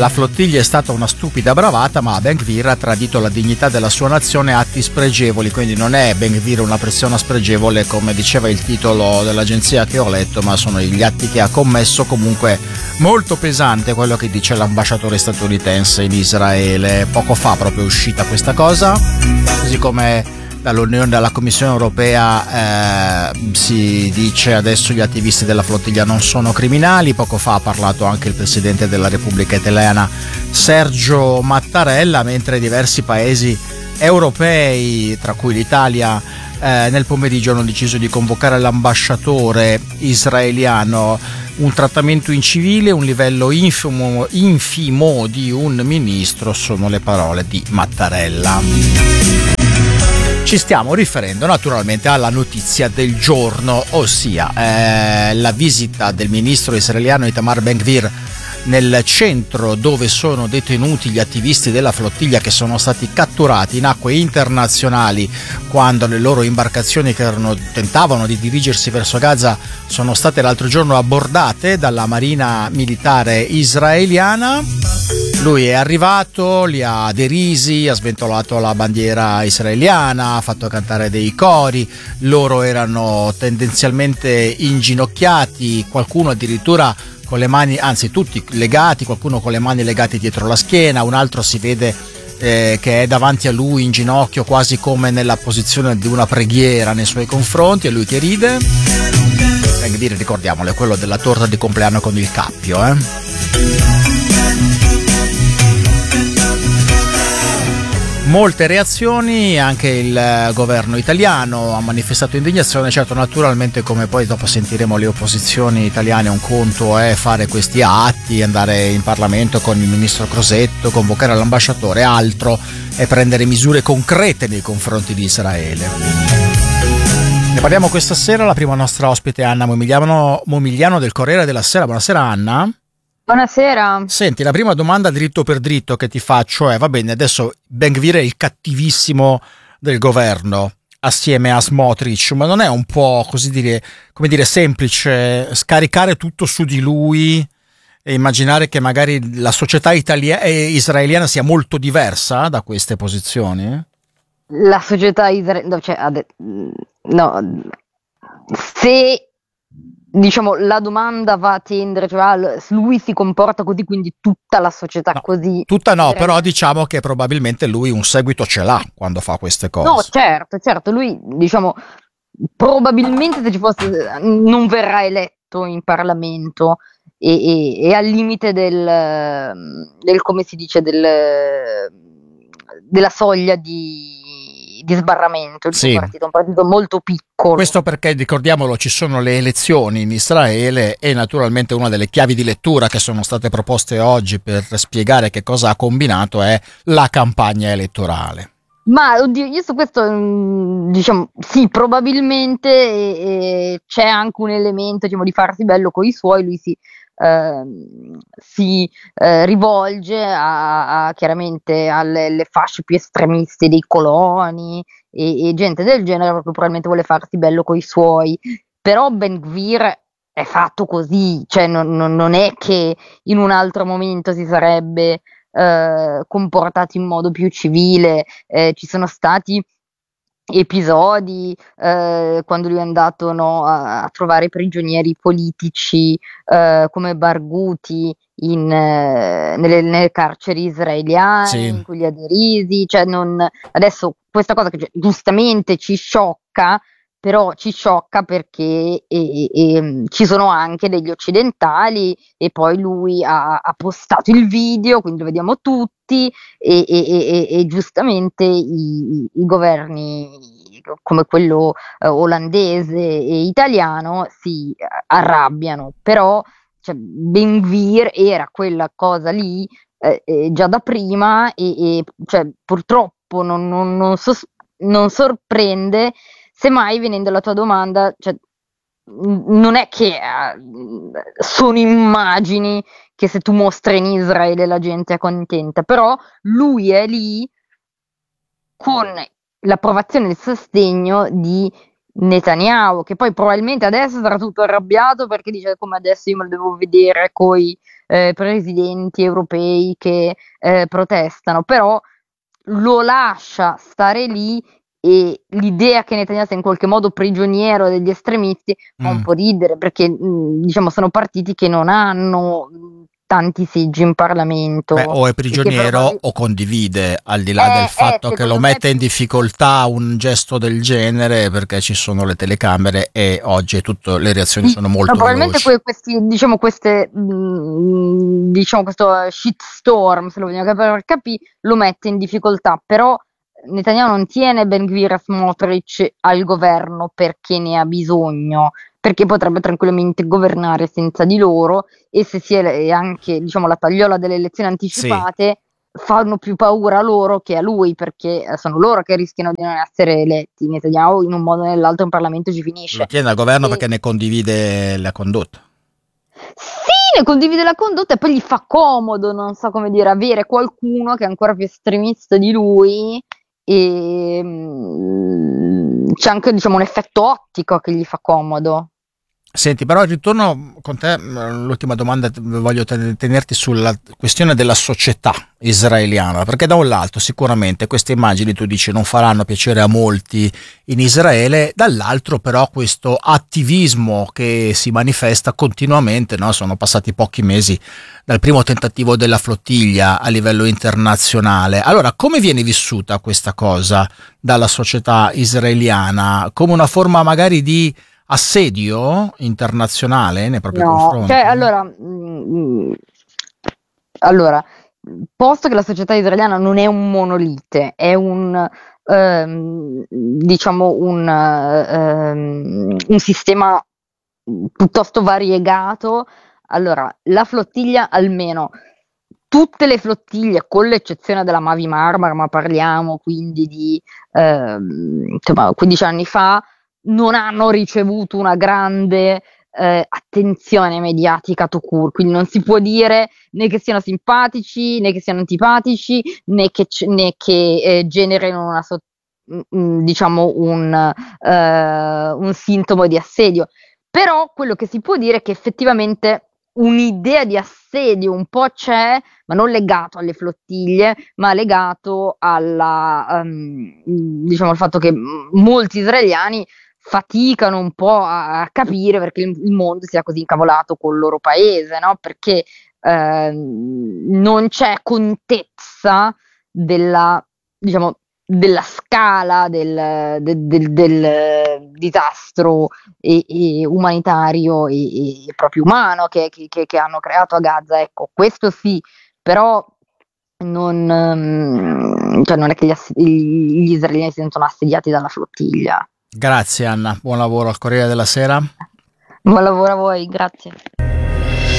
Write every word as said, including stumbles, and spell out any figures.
la flottiglia è stata una stupida bravata, ma Ben Gvir ha tradito la dignità della sua nazione a atti spregevoli, quindi non è Ben Gvir una persona spregevole come diceva il titolo dell'agenzia che ho letto, ma sono gli atti che ha commesso. Comunque molto pesante quello che dice l'ambasciatore statunitense in Israele. Poco fa proprio è uscita questa cosa, così come dall'Unione, dalla Commissione europea eh, si dice adesso gli attivisti della flottiglia non sono criminali. Poco fa ha parlato anche il presidente della Repubblica Italiana Sergio Mattarella, mentre diversi paesi europei, tra cui l'Italia, eh, nel pomeriggio hanno deciso di convocare l'ambasciatore israeliano. Un trattamento incivile, un livello infimo, infimo di un ministro, sono le parole di Mattarella. Ci stiamo riferendo naturalmente alla notizia del giorno, ossia eh, la visita del ministro israeliano Itamar Ben Gvir nel centro dove sono detenuti gli attivisti della flottiglia che sono stati catturati in acque internazionali quando le loro imbarcazioni che erano, tentavano di dirigersi verso Gaza sono state l'altro giorno abbordate dalla marina militare israeliana. Lui è arrivato, li ha derisi, ha sventolato la bandiera israeliana, ha fatto cantare dei cori, loro erano tendenzialmente inginocchiati, qualcuno addirittura con le mani, anzi tutti legati, qualcuno con le mani legate dietro la schiena, un altro si vede eh, che è davanti a lui in ginocchio quasi come nella posizione di una preghiera nei suoi confronti, e lui che ride. Ben Gvir, ricordiamolo, è quello della torta di compleanno con il cappio, eh? Molte reazioni, anche il governo italiano ha manifestato indignazione. Certo, naturalmente, come poi dopo sentiremo le opposizioni italiane, un conto è fare questi atti, andare in Parlamento con il ministro Crosetto, convocare l'ambasciatore, altro è prendere misure concrete nei confronti di Israele. Ne parliamo questa sera, la prima nostra ospite è Anna Momigliano, Momigliano del Corriere della Sera. Buonasera Anna. Buonasera. Senti, la prima domanda dritto per dritto che ti faccio è, va bene, adesso Ben Gvir è il cattivissimo del governo assieme a Smotrich, ma non è un po', così dire, come dire, semplice scaricare tutto su di lui e immaginare che magari la società italia- eh, israeliana sia molto diversa da queste posizioni? La società israeliana, cioè, ade- no, se diciamo la domanda va a tendere, cioè ah, lui si comporta così, quindi tutta la società No, così. tutta no, però diciamo che probabilmente lui un seguito ce l'ha quando fa queste cose. No, certo, certo, lui diciamo probabilmente se ci fosse non verrà eletto in Parlamento e, e, e al limite del, del come si dice del, della soglia di di sbarramento. Il Sì. suo partito è un partito molto piccolo. Questo perché, ricordiamolo, ci sono le elezioni in Israele e naturalmente una delle chiavi di lettura che sono state proposte oggi per spiegare che cosa ha combinato è la campagna elettorale. Ma oddio, io su questo mh, diciamo sì, probabilmente eh, eh, c'è anche un elemento, diciamo, di farsi bello con i suoi. Lui si eh, si eh, rivolge a, a chiaramente alle, alle fasce più estremiste dei coloni e, e gente del genere, proprio probabilmente vuole farsi bello con i suoi. Però Ben Gvir è fatto così, cioè non, non, non è che in un altro momento si sarebbe eh, comportato in modo più civile. Eh, ci sono stati episodi eh, quando lui è andato no, a, a trovare prigionieri politici eh, come Barghouti in, eh, nelle, nelle carceri israeliane, Sì. in cui li ha derisi. Cioè non, adesso questa cosa che cioè, giustamente ci sciocca, però ci sciocca perché e, e, e, ci sono anche degli occidentali e poi lui ha, ha postato il video, quindi lo vediamo tutti e, e, e, e giustamente i, i governi come quello eh, olandese e italiano si arrabbiano, però cioè, Ben Gvir era quella cosa lì eh, eh, già da prima e, e cioè, purtroppo non, non, non, sos- non sorprende. Semmai, venendo alla tua domanda, cioè, non è che uh, sono immagini che se tu mostri in Israele la gente è contenta, però lui è lì con l'approvazione e il sostegno di Netanyahu, che poi probabilmente adesso sarà tutto arrabbiato perché dice come adesso io me lo devo vedere coi eh, presidenti europei che eh, protestano, però lo lascia stare lì e l'idea che Netanyahu sia in qualche modo prigioniero degli estremisti fa un Mm. po' ridere perché mh, diciamo sono partiti che non hanno mh, tanti seggi in Beh, Parlamento o è e che prigioniero probabilmente o condivide, al di là del eh, eh, fatto che lo secondo me mette in più difficoltà un gesto del genere perché ci sono le telecamere e oggi tutto, le reazioni sì, sono ma molto probabilmente veloci. que- questi, diciamo, queste, mh, diciamo, questo shitstorm, se lo vogliamo capire per capire, lo mette in difficoltà, però Netanyahu non tiene Ben Gvir e Smotrich al governo perché ne ha bisogno, perché potrebbe tranquillamente governare senza di loro e se si è e anche, diciamo, la tagliola delle elezioni Sì, anticipate fanno più paura a loro che a lui, perché eh, sono loro che rischiano di non essere eletti. Netanyahu in un modo o nell'altro in Parlamento ci lo finisce. tiene al governo E perché ne condivide la condotta. sì, ne condivide la condotta e poi gli fa comodo, non so come dire, avere qualcuno che è ancora più estremista di lui e mm, c'è anche, diciamo, un effetto ottico che gli fa comodo. Senti, però ritorno con te, l'ultima domanda voglio tenerti sulla questione della società israeliana, perché da un lato sicuramente queste immagini tu dici non faranno piacere a molti in Israele, dall'altro però questo attivismo che si manifesta continuamente, no? Sono passati pochi mesi dal primo tentativo della flottiglia a livello internazionale. Allora, come viene vissuta questa cosa dalla società israeliana? Come una forma magari di assedio internazionale nei propri No, cioè confronti? allora, mm, allora, posto che la società israeliana non è un monolite, è un, ehm, diciamo, un, ehm, un sistema piuttosto variegato, allora, la flottiglia almeno, tutte le flottiglie, con l'eccezione della Mavi Marmara, ma parliamo quindi di ehm, insomma, quindici anni fa, non hanno ricevuto una grande eh, attenzione mediatica tout court, quindi non si può dire né che siano simpatici né che siano antipatici né che, c- né che eh, generino una so- mm, mm, diciamo un, eh, un sintomo di assedio. Però quello che si può dire è che effettivamente un'idea di assedio un po' c'è, ma non legato alle flottiglie, ma legato alla, ehm, diciamo, al fatto che m- molti israeliani faticano un po' a, a capire perché il, il mondo sia così incavolato col loro paese, no? Perché ehm, non c'è contezza della, diciamo, della scala del, del- del- del disastro e, e umanitario e, e proprio umano che, che- che- che hanno creato a Gaza. Ecco, questo sì, però non, ehm, cioè non è che gli, ass- gli israeliani si sentono assediati dalla flottiglia. Grazie Anna, buon lavoro al Corriere della Sera. Buon lavoro a voi, grazie.